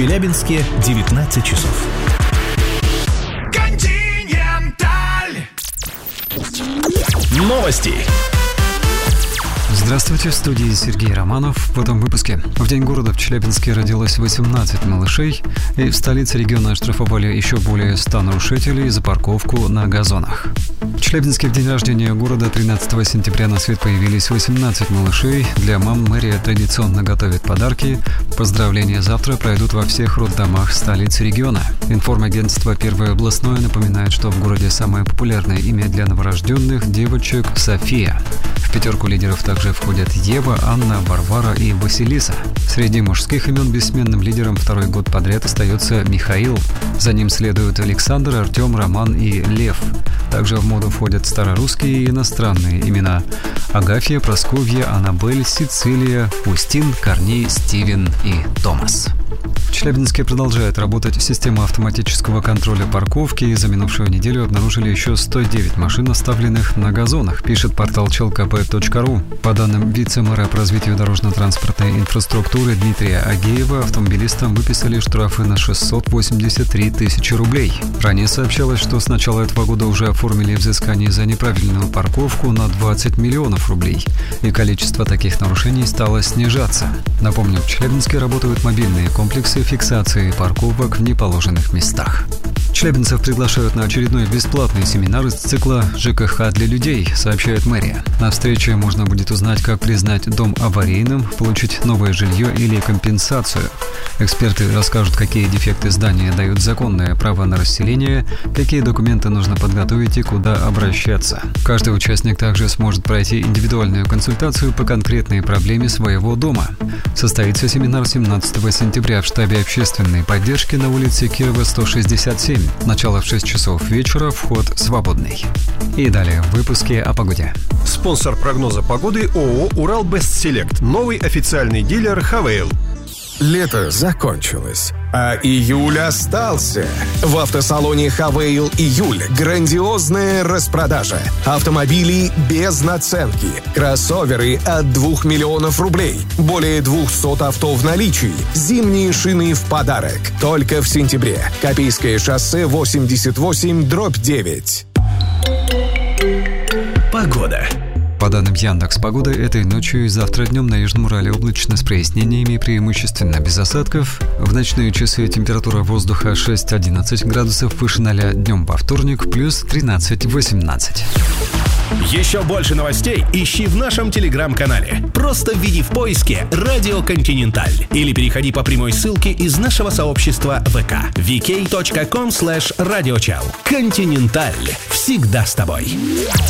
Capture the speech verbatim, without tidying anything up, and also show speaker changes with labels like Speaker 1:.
Speaker 1: Челябинске девятнадцать часов.
Speaker 2: Континенталь.
Speaker 1: Новости.
Speaker 3: Здравствуйте, в студии Сергей Романов. В этом выпуске. В День города в Челябинске родилось восемнадцать малышей, и в столице региона оштрафовали еще более ста нарушителей за парковку на газонах. В Челябинске в день рождения города тринадцатого сентября на свет появились восемнадцать малышей. Для мам мэрия традиционно готовит подарки. Поздравления завтра пройдут во всех роддомах столицы региона. Информагентство «Первое областное» напоминает, что в городе самое популярное имя для новорожденных девочек – София. В пятерку лидеров также входят Ева, Анна, Варвара и Василиса. Среди мужских имен бессменным лидером второй год подряд остается Михаил. За ним следуют Александр, Артем, Роман и Лев. Также в моду входят старорусские и иностранные имена: Агафья, Просковья, Аннабель, Сицилия, Устин, Корней, Стивен и Томас. В Челябинске продолжает работать система автоматического контроля парковки. За минувшую неделю обнаружили еще сто девять машин, оставленных на газонах, пишет портал челкп точка ру. По данным вице-мэра по развитию дорожно-транспортной инфраструктуры Дмитрия Агеева, автомобилистам выписали штрафы на шестьсот восемьдесят три тысячи рублей. Ранее сообщалось, что с начала этого года уже оформили взыскание за неправильную парковку на двадцать миллионов рублей, и количество таких нарушений стало снижаться. Напомню, в Челябинске работают мобильные комплексы фиксации парковок в неположенных местах. Челябинцев приглашают на очередной бесплатный семинар из цикла «ЖКХ для людей», сообщает мэрия. На встрече можно будет узнать, как признать дом аварийным, получить новое жилье или компенсацию. Эксперты расскажут, какие дефекты здания дают законное право на расселение, какие документы нужно подготовить и куда обращаться. Каждый участник также сможет пройти индивидуальную консультацию по конкретной проблеме своего дома. Состоится семинар семнадцатого сентября в штабе общественной поддержки на улице Кирова, сто шестьдесят семь. Начало в шесть часов вечера, вход свободный. И далее в выпуске о погоде.
Speaker 4: Спонсор прогноза погоды ООО «Урал-Бестселект». Новый официальный дилер «Хавейл».
Speaker 5: Лето закончилось, а июль остался. В автосалоне «Хавейл» июль. Грандиозная распродажа. Автомобили без наценки. Кроссоверы от двух миллионов рублей. Более двухсот авто в наличии. Зимние шины в подарок. Только в сентябре. Копейское шоссе восемьдесят восемь дробь девять.
Speaker 1: Погода.
Speaker 3: По данным Яндекс.Погоды, этой ночью и завтра днем на Южном Урале облачно с прояснениями, преимущественно без осадков. В ночные часы температура воздуха шесть-одиннадцать градусов, выше ноля, днем по вторник плюс тринадцать-восемнадцать.
Speaker 1: Еще больше новостей ищи в нашем телеграм-канале. Просто введи в поиске «Радио Континенталь» или переходи по прямой ссылке из нашего сообщества ВК ви кей точка ком слэш радиочел. Континенталь. Всегда с тобой.